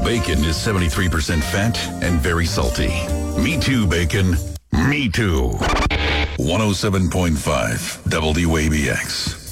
Bacon is 73% fat and very salty. Me too, bacon. Me too. 107.5 WABX.